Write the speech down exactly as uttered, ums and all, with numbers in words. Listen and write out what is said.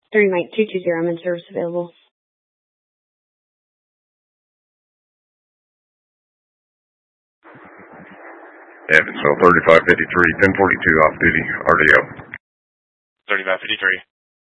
Starting Mike two two zero, I'm in service available. Evansville thirty-five fifty-three, ten forty-two off duty, R D O. thirty-five fifty-three.